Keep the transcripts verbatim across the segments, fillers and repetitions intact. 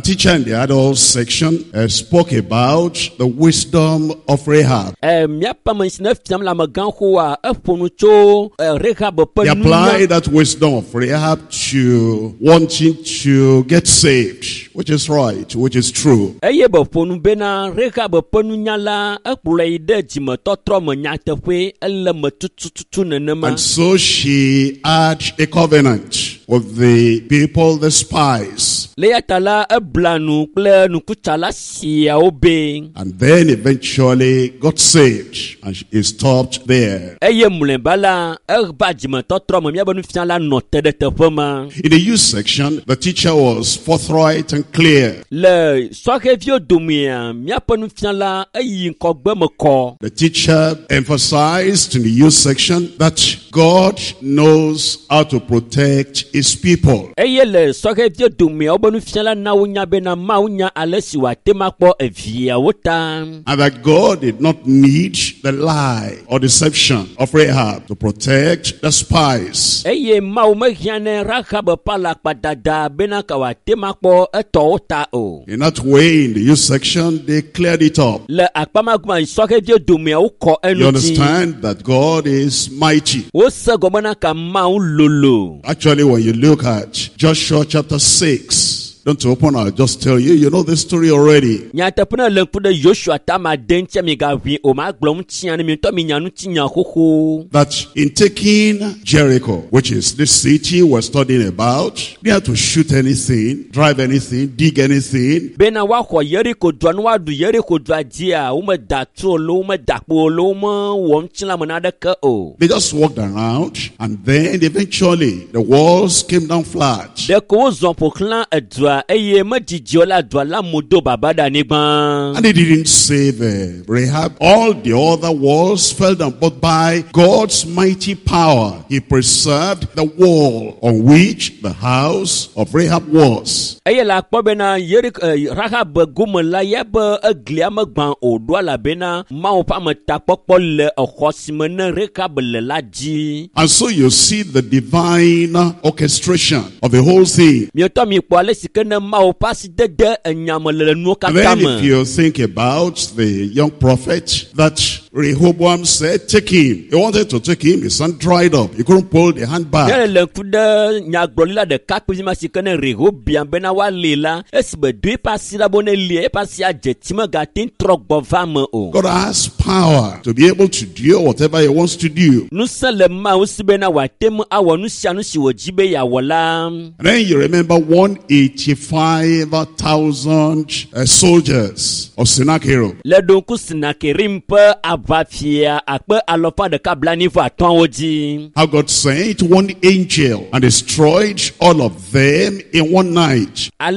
Teacher in the adult section uh, spoke about the wisdom of Rahab. He applied that wisdom of Rahab to wanting to get saved, which is right, which is true. And so she had a covenant with the people, the spies. And then eventually got saved, and she stopped there. In the youth section, the teacher was forthright and clear. The teacher emphasized in the youth section that God knows how to protect his people. And that God did not need the lie or deception of Rahab to protect the spies. In that way, in the youth section, they cleared it up. You understand that God is mighty. Actually, when you look at Joshua chapter six, don't open, I'll just tell you, you know this story already. That in taking Jericho, which is this city we're studying about, they had to shoot anything, drive anything, dig anything. They just walked around, and then eventually the walls came down flat. And they didn't save uh, Rahab. All the other walls fell down, but by God's mighty power, he preserved the wall on which the house of Rahab was. And so you see the divine orchestration of the whole thing. And then if you think about the young prophet that Rehoboam said, take him. He wanted to take him, his hand dried up. He couldn't pull the hand back. God has power to be able to do whatever he wants to do. And then you remember one hundred eighty-five thousand uh, soldiers of Sennacherib. How God sent one angel and destroyed all of them in one night. And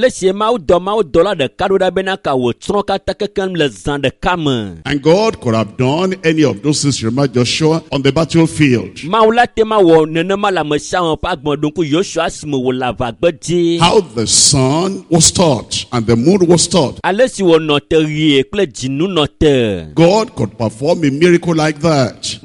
God could have done any of those things, remember Joshua, on the battlefield. How the sun was taught and the moon was taught. God could perform a miracle like that.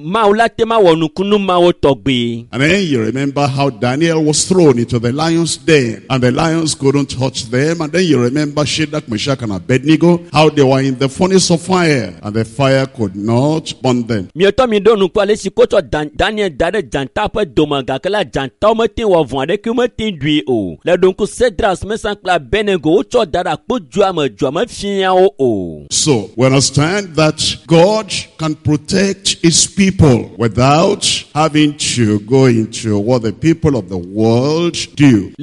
And then you remember how Daniel was thrown into the lion's den and the lions couldn't touch them. And then you remember Shadrach, Meshach, and Abednego, how they were in the furnace of fire and the fire could not burn them. So we understand that God can protect his people without having to go into what the people of the world do.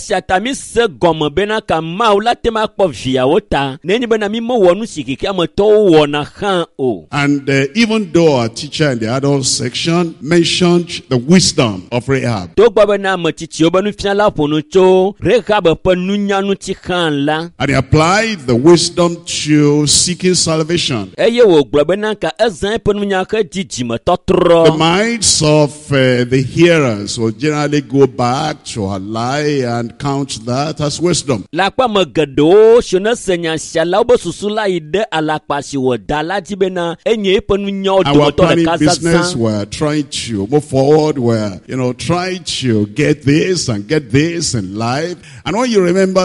And uh, even though our teacher in the adult section mentioned the wisdom of Rahab, and he applied the wisdom to seeking salvation, the minds of uh, the hearers will generally go back to her lie and count that as wisdom. Our planning business, we're trying to move forward, we're, you know, trying to get this and get this in life. And when you remember